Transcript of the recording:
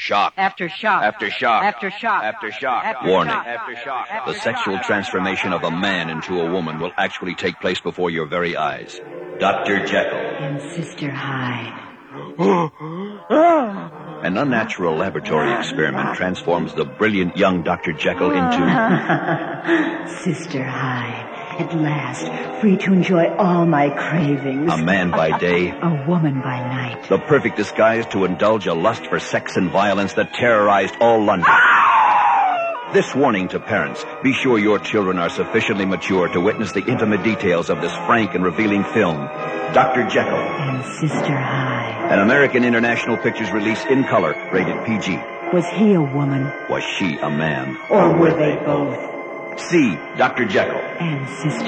shock. After shock. After shock. After shock. After shock. After Warning. shock. After shock. The sexual transformation of a man into a woman will actually take place before your very eyes. Dr. Jekyll. And Sister Hyde. An unnatural laboratory experiment transforms the brilliant young Dr. Jekyll into... Sister Hyde. At last, free to enjoy all my cravings. a man by day, A woman by night. the perfect disguise to indulge a lust for sex and violence that terrorized all London. This warning to parents: be sure your children are sufficiently mature to witness the intimate details of this frank and revealing film. Dr. Jekyll. And Sister Hyde. An American International Pictures release in color, rated PG. Was he a woman? Was she a man? Or were they both? See Dr. Jekyll. And Sister